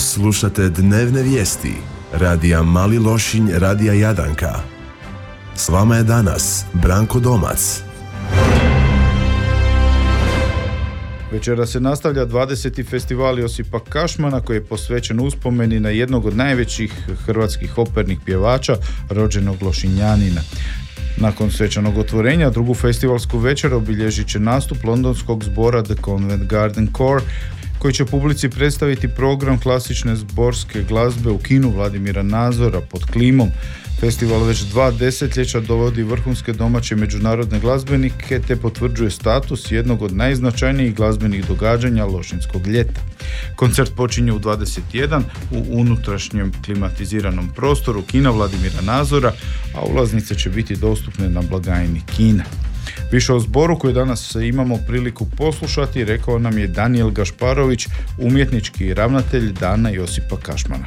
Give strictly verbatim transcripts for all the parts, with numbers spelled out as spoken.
Slušate dnevne vijesti radija Mali Lošinj, radija Jadanka. S vama je danas Branko Domac. Večera se nastavlja dvadeseti festival Josipa Kašmana koji je posvećen uspomeni na jednog od najvećih hrvatskih opernih pjevača, rođenog Lošinjanina. Nakon svečanog otvorenja, drugu festivalsku večer obilježit će nastup londonskog zbora The Covent Garden Choir, koji će publici predstaviti program klasične zborske glazbe u kinu Vladimira Nazora pod klimom. Festival već dva desetljeća dovodi vrhunske domaće međunarodne glazbenike te potvrđuje status jednog od najznačajnijih glazbenih događanja Lošinjskog ljeta. Koncert počinje u dvadeset jedan u unutrašnjem klimatiziranom prostoru kina Vladimira Nazora, a ulaznice će biti dostupne na blagajni kina. Više o zboru koji danas imamo priliku poslušati rekao nam je Danijel Gašparović, umjetnički ravnatelj Dana Josipa Kašmana.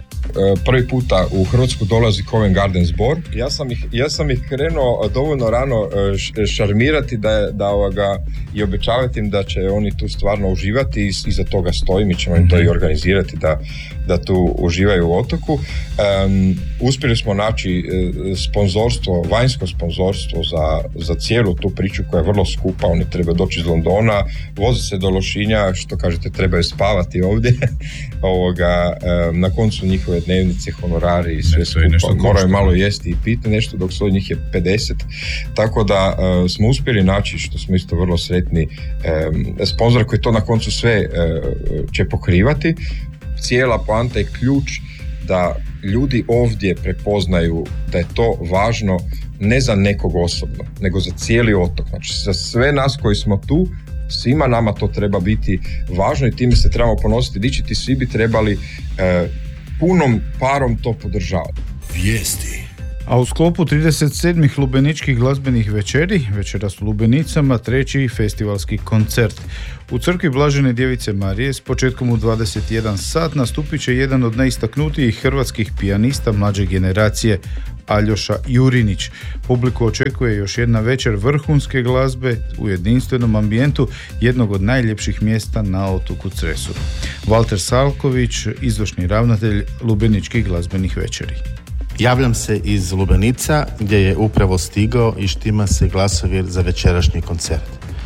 Prvi puta u Hrvatsku dolazi Covent Garden zbor. Ja sam ih, ja sam ih krenuo dovoljno rano šarmirati da, da ovoga, i obećavati im da će oni tu stvarno uživati i iza toga stoji, mi ćemo im to i organizirati da, da tu uživaju u otoku. Um, uspjeli smo naći sponzorstvo, vanjsko sponzorstvo za, za cijelu tu priču koja je vrlo skupa, oni trebaju doći iz Londona, voze se do Lošinja, što kažete, trebaju spavati ovdje. ovoga, um, na koncu njihove dnevnice, honorari i sve skupa, moraju malo jesti i piti nešto, dok svoj njih je pedeset, tako da uh, smo uspjeli naći, što smo isto vrlo sretni, um, sponzor koji to na koncu sve uh, će pokrivati. Cijela poanta je ključ da ljudi ovdje prepoznaju da je to važno ne za nekog osobno, nego za cijeli otok, znači za sve nas koji smo tu, svima nama to treba biti važno i time se trebamo ponositi, dičiti, svi bi trebali uh, punom parom to podržavati. Vijesti. A u sklopu trideset sedmih lubeničkih glazbenih večeri, večeras u Lubenicama, treći festivalski koncert. U crkvi Blažene Djevice Marije s početkom u dvadeset jedan sat nastupit će jedan od najistaknutijih hrvatskih pijanista mlađe generacije, Aljoša Jurinić. Publiku očekuje još jedna večer vrhunske glazbe u jedinstvenom ambijentu jednog od najljepših mjesta na otoku Cresu. Valter Salković, izvršni ravnatelj lubeničkih glazbenih večeri. Javljam se iz Lubenica gdje je upravo stigao i štima se glasovir za večerašnji koncert.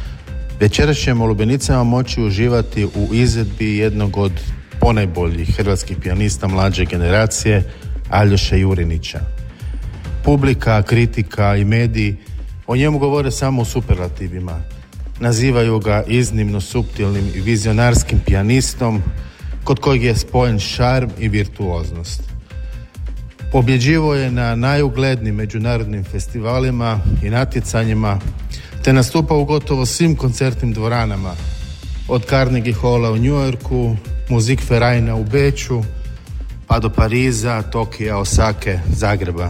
Večeras ćemo u Lubenicama moći uživati u izvedbi jednog od ponajboljih hrvatskih pijanista mlađe generacije, Aljoša Jurinića. Publika, kritika i mediji o njemu govore samo u superlativima. Nazivaju ga iznimno suptilnim i vizionarskim pijanistom kod kojeg je spojen šarm i virtuoznost. Pobjeđivao je na najuglednijim međunarodnim festivalima i natjecanjima, te nastupao u gotovo svim koncertnim dvoranama, od Carnegie Halla u New Yorku, Musikvereina u Beču, pa do Pariza, Tokija, Osake, Zagreba.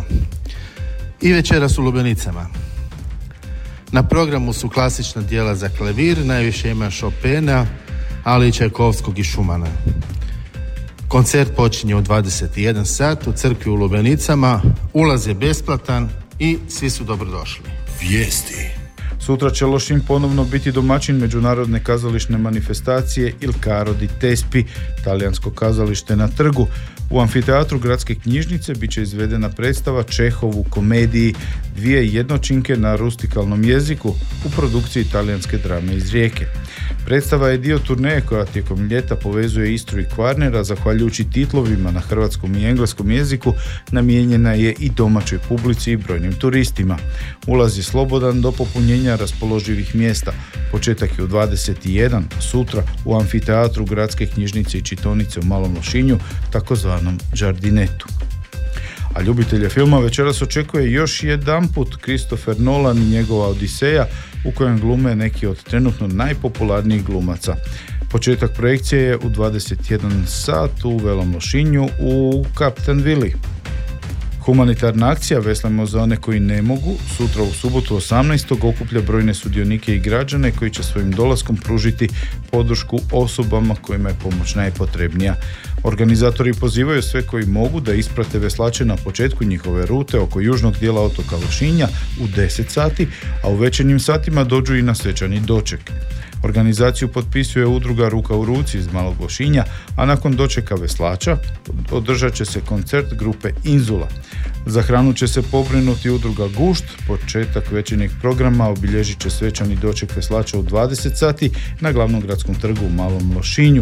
I večeras u Lubenicama. Na programu su klasična djela za klavir, najviše ima Chopina, ali i Čajkovskog i Schumana. Koncert počinje u dvadeset jedan sat u crkvi u Lubenicama, ulaz je besplatan i svi su dobrodošli. Vijesti. Sutra će Lošinj ponovno biti domaćin međunarodne kazališne manifestacije Il Caro di Tespi, talijansko kazalište na trgu. U amfiteatru Gradske knjižnice bit će izvedena predstava Čehov u komediji Dvije jednočinke na rustikalnom jeziku u produkciji talijanske drame iz Rijeke. Predstava je dio turneje koja tijekom ljeta povezuje Istru i Kvarnera, zahvaljujući titlovima na hrvatskom i engleskom jeziku, namijenjena je i domaćoj publici i brojnim turistima. Ulaz je slobodan do popunjenja raspoloživih mjesta. Početak je u dvadeset jedan, sutra u amfiteatru Gradske knjižnice i čitaonice u Malom Lošinju, takozvanom Đardinetu. A ljubitelje filma večeras očekuje još jedanput Christopher Nolan i njegova Odiseja, u kojem glume neki od trenutno najpopularnijih glumaca. Početak projekcije je u dvadeset jedan sat u Velom Lošinju u Captain Willy. Humanitarna akcija Veslajmo za one koji ne mogu sutra u subotu osamnaestog okuplja brojne sudionike i građane koji će svojim dolaskom pružiti podršku osobama kojima je pomoć najpotrebnija. Organizatori pozivaju sve koji mogu da isprate veslače na početku njihove rute oko južnog dijela otoka Lošinja u deset sati, a u večernjim satima dođu i na svečani doček. Organizaciju potpisuje udruga Ruka u ruci iz Malog Lošinja, a nakon dočeka veslača održat će se koncert grupe Inzula. Za hranu će se pobrinuti udruga Gušt. Početak večernjeg programa obilježit će svečani doček veslača u dvadeset sati na glavnom gradskom trgu u Malom Lošinju.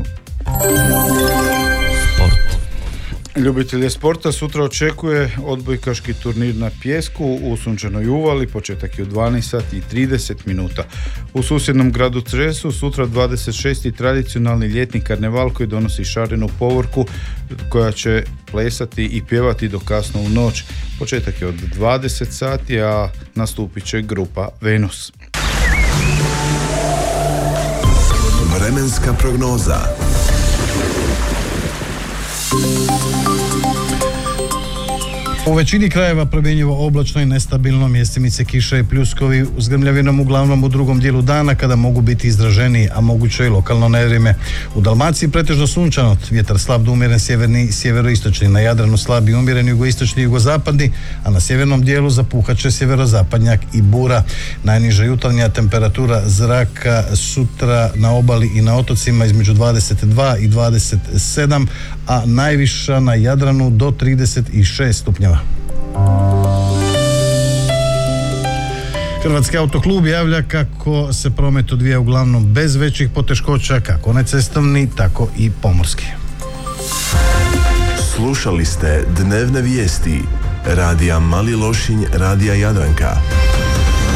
Ljubitelje sporta sutra očekuje odbojkaški turnir na pijesku u Sunčanoj Uvali, početak je u dvanaest sati i trideset minuta. U susjednom gradu Cresu sutra dvadeset šesti tradicionalni ljetni karneval koji donosi šarenu povorku koja će plesati i pjevati do kasno u noć. Početak je od dvadeset sati, a nastupit će grupa Venus. Vremenska prognoza. U većini krajeva promjenjivo oblačno i nestabilno, mjestimice kiša i pljuskovi s grmljavinom uglavnom u drugom dijelu dana kada mogu biti izraženiji, a moguće i lokalno nevrijeme. U Dalmaciji pretežno sunčano, vjetar slab do umjeren sjeverni i sjeveroistočni, na Jadranu slab i umjeren jugoistočni i jugozapadni, a na sjevernom dijelu zapuhat će sjeverozapadnjak i bura. Najniža jutarnja temperatura zraka sutra na obali i na otocima između dvadeset dva i dvadeset sedam, a najviša na Jadranu do trideset šest stupnjeva. Hrvatski autoklub javlja kako se promet odvija uglavnom bez većih poteškoća, kako necestovni, tako i pomorski. Slušali ste dnevne vijesti radija Mali Lošinj, radija Jadranka.